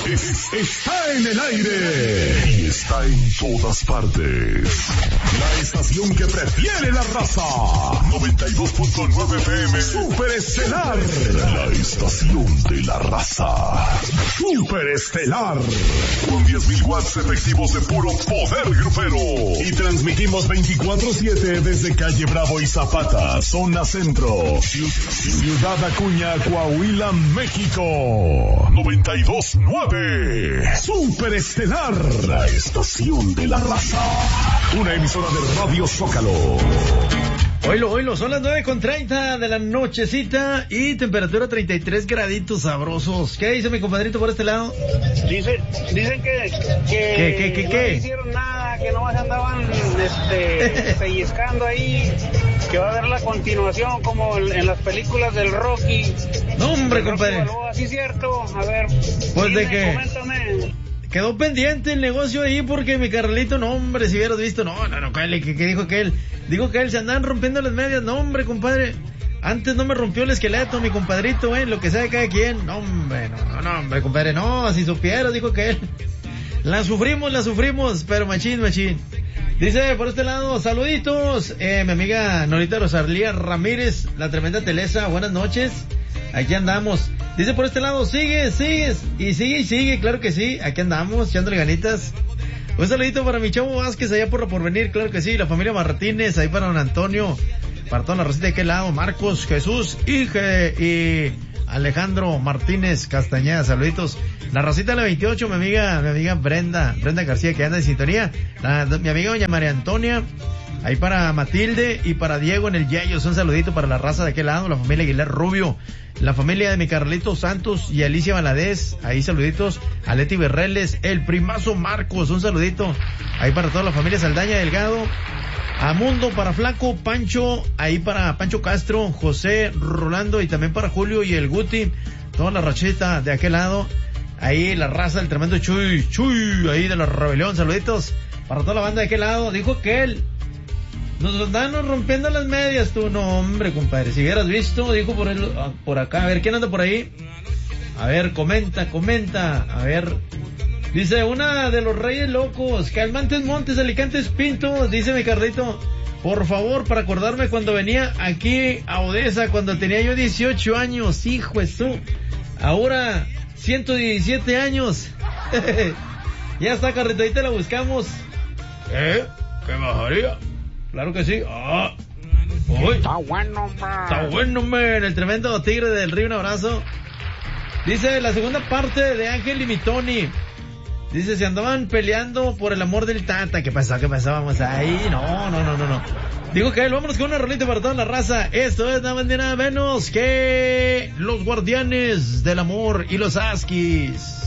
Está en el aire y está en todas partes. La estación que prefiere la raza. 92.9 FM Super Estelar. La estación de la raza. Super Estelar. Con 10.000 watts efectivos de puro poder grupero. Y transmitimos 24/7 desde Calle Bravo y Zapata, zona centro. Ciudad Acuña, Coahuila, México. 92.9 Super Estelar. La estación de la raza. Una emisora de Radio Zócalo. Oilo, son las 9:30 de la nochecita y temperatura 33 graditos sabrosos. ¿Qué dice mi compadrito por este lado? Dicen que no hicieron nada, que nomás andaban pellizcando ahí, que va a haber la continuación como en las películas del Rocky. No, hombre, compadre. ¿Sí es cierto? A ver, pues dime, de que coméntame. Quedó pendiente el negocio ahí porque mi Carlito, no hombre, si hubieras visto, no, ¿qué dijo aquel? Dijo que él se andan rompiendo las medias, no hombre, compadre. Antes no me rompió el esqueleto, mi compadrito, lo que sea de cada quien. No hombre, hombre, compadre, no, si supieras, dijo que él. La sufrimos, pero machín. Dice por este lado, saluditos, mi amiga Norita Rosalía Ramírez, la tremenda Telesa, buenas noches. Aquí andamos. Dice por este lado, sigue, claro que sí, aquí andamos, echándole ganitas. Un saludito para mi chavo Vázquez allá por Porvenir, claro que sí, la familia Martínez, ahí para don Antonio, para toda la racita de aquel lado, Marcos, Jesús, y Alejandro Martínez Castañeda, saluditos. La racita de la 28, mi amiga Brenda García, que anda en sintonía, mi amiga doña María Antonia, ahí para Matilde y para Diego en el Yayos, un saludito para la raza de aquel lado, la familia Aguilar Rubio, la familia de mi Carlito Santos y Alicia Valadez, ahí saluditos, a Leti Berreles, el primazo Marcos, un saludito, ahí para toda la familia Saldaña Delgado, a Mundo, para Flaco, Pancho, ahí para Pancho Castro, José, Rolando y también para Julio y el Guti, toda la rachita de aquel lado, ahí la raza, el tremendo Chuy, ahí de la Rebelión, saluditos para toda la banda de aquel lado, dijo que él nos andan rompiendo las medias, tú, no hombre, compadre, si hubieras visto, dijo por acá, a ver, ¿quién anda por ahí? A ver, comenta, a ver, dice, una de los Reyes Locos, Calmantes Montes, Alicantes Pintos, dice mi Carlito, por favor, para acordarme cuando venía aquí a Odessa, cuando tenía yo 18 años, hijo de su, ahora 117 años, ya está, Carlito, ahí te la buscamos, ¿qué bajaría? Claro que sí. Uy. Está bueno, man. El tremendo Tigre del Río, un abrazo. Dice la segunda parte de Ángel y Mitoni. Dice, se andaban peleando por el amor del Tata. ¿Qué pasó? Vamos ahí. No. Digo que vámonos con una rolita para toda la raza. Esto es nada más ni nada menos que los Guardianes del Amor y los Askis.